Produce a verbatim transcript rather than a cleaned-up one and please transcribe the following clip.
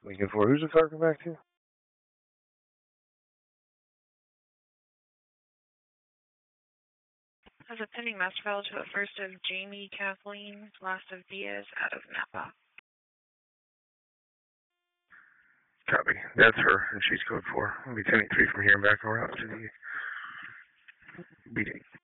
Lincoln four, who's the car come back to? Has a pending master file to a first of Jamie Kathleen, last of Diaz, out of Napa. Copy. That's her, and she's code four. I'll be ten three from here and back around to the B D.